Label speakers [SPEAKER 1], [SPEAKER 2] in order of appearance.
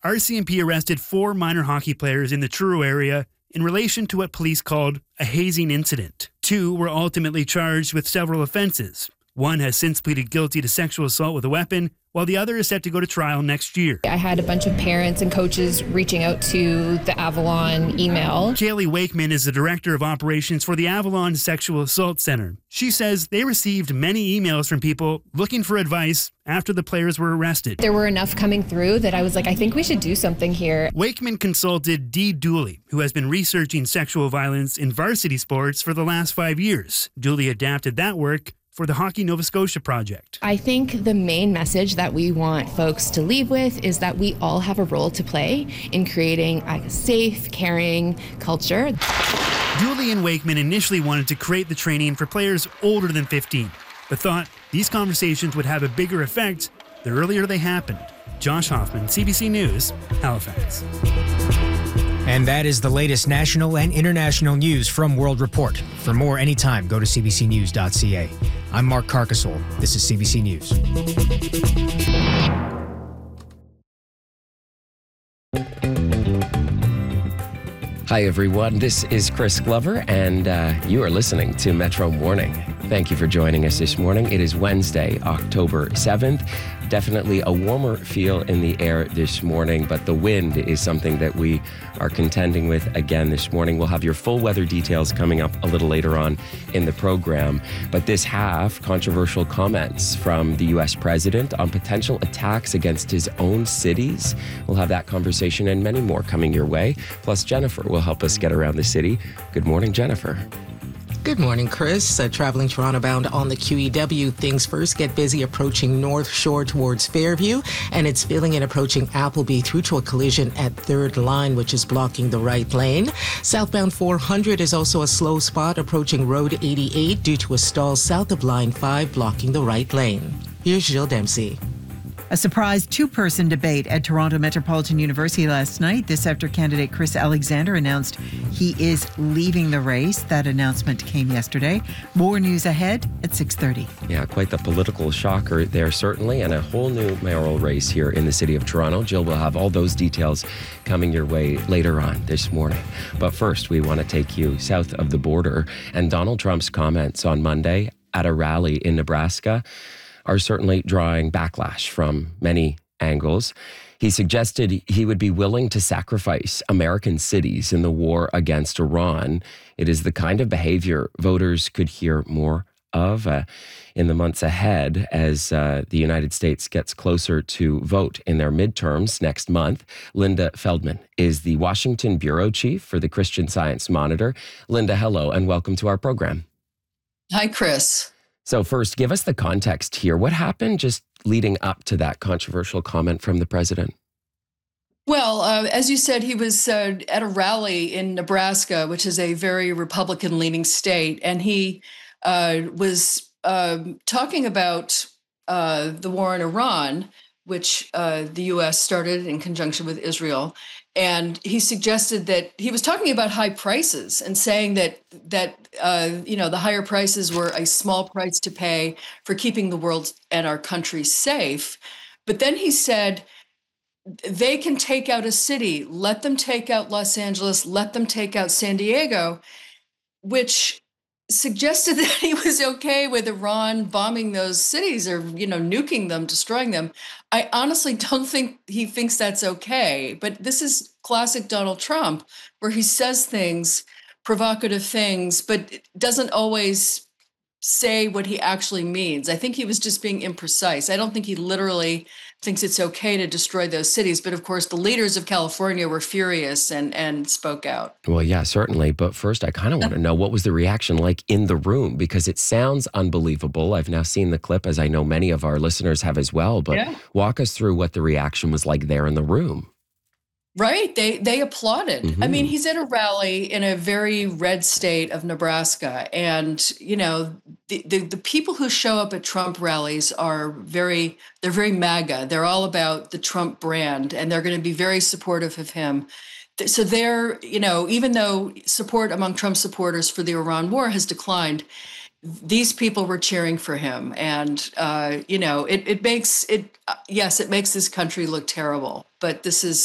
[SPEAKER 1] RCMP arrested 4 minor hockey players in the Truro area in relation to what police called a hazing incident. 2 were ultimately charged with several offenses. 1 has since pleaded guilty to sexual assault with a weapon, while the other is set to go to trial next year.
[SPEAKER 2] I had a bunch of parents and coaches reaching out to the Avalon email.
[SPEAKER 1] Kaylee Wakeman is the director of operations for the Avalon Sexual Assault Center. She says they received many emails from people looking for advice after the players were arrested.
[SPEAKER 2] There were enough coming through that I was like, I think we should do something here.
[SPEAKER 1] Wakeman consulted Dee Dooley, who has been researching sexual violence in varsity sports for the last 5 years. Dooley adapted that work for the Hockey Nova Scotia project.
[SPEAKER 2] I think the main message that we want folks to leave with is that we all have a role to play in creating a safe, caring culture.
[SPEAKER 1] Dooley and Wakeman initially wanted to create the training for players older than 15, but thought these conversations would have a bigger effect the earlier they happened. Josh Hoffman, CBC News, Halifax.
[SPEAKER 3] And that is the latest national and international news from World Report. For more anytime, go to cbcnews.ca. I'm Mark Carcassol. This is CBC News.
[SPEAKER 4] Hi, everyone. This is Chris Glover, and you are listening to Metro Morning. Thank you for joining us this morning. It is Wednesday, October 7th. Definitely a warmer feel in the air this morning, but the wind is something that we are contending with again this morning. We'll have your full weather details coming up a little later on in the program. But this half, controversial comments from the U.S. president on potential attacks against his own cities. We'll have that conversation and many more coming your way. Plus, Jennifer will help us get around the city. Good morning, Jennifer.
[SPEAKER 5] Good morning, Chris. Traveling Toronto bound on the QEW. Things first get busy approaching North Shore towards Fairview, and it's filling in approaching Appleby through to a collision at 3rd Line, which is blocking the right lane. Southbound 400 is also a slow spot approaching Road 88 due to a stall south of Line 5 blocking the right lane. Here's Jill Dempsey.
[SPEAKER 6] A surprise 2-person debate at Toronto Metropolitan University last night. This after candidate Chris Alexander announced he is leaving the race. That announcement came yesterday. More news ahead at 6:30.
[SPEAKER 4] Yeah, quite the political shocker there, certainly, and a whole new mayoral race here in the city of Toronto. Jill will have all those details coming your way later on this morning. But first, we want to take you south of the border, and Donald Trump's comments on Monday at a rally in Nebraska are certainly drawing backlash from many angles. He suggested he would be willing to sacrifice American cities in the war against Iran. It is the kind of behavior voters could hear more of in the months ahead as the United States gets closer to vote in their midterms next month. Linda Feldman is the Washington bureau chief for the Christian Science Monitor. Linda, hello, and welcome to our program.
[SPEAKER 7] Hi, Chris.
[SPEAKER 4] So first, give us the context here. What happened just leading up to that controversial comment from the president?
[SPEAKER 7] Well, as you said, he was at a rally in Nebraska, which is a very Republican-leaning state, and he was talking about the war in Iran, which the U.S. started in conjunction with Israel. And he suggested that he was talking about high prices and saying that the higher prices were a small price to pay for keeping the world and our country safe. But then he said, they can take out a city, let them take out Los Angeles, let them take out San Diego, which suggested that he was okay with Iran bombing those cities or, nuking them, destroying them. I honestly don't think he thinks that's okay. But this is classic Donald Trump, where he says things, provocative things, but doesn't always say what he actually means. I think he was just being imprecise. I don't think he literally thinks it's okay to destroy those cities. But of course, the leaders of California were furious and spoke out.
[SPEAKER 4] Well, yeah, certainly. But first, I kind of want to know, what was the reaction like in the room? Because it sounds unbelievable. I've now seen the clip, as I know many of our listeners have as well. But walk us through what the reaction was like there in the room.
[SPEAKER 7] Right. They applauded. Mm-hmm. I mean, he's at a rally in a very red state of Nebraska. And, the people who show up at Trump rallies they're very MAGA. They're all about the Trump brand, and they're going to be very supportive of him. So they're, even though support among Trump supporters for the Iran war has declined, these people were cheering for him. And, it makes this country look terrible. But this is